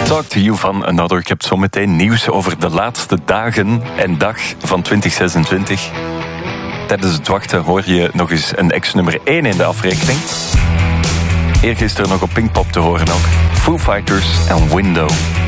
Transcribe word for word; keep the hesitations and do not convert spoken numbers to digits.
Talk to you van Another. Ik heb zo meteen nieuws over de laatste dagen en dag van twintig zesentwintig. Tijdens het wachten hoor je nog eens een ex-nummer één in de afrekening. Eergisteren nog op Pinkpop te horen ook. Foo Fighters en Window.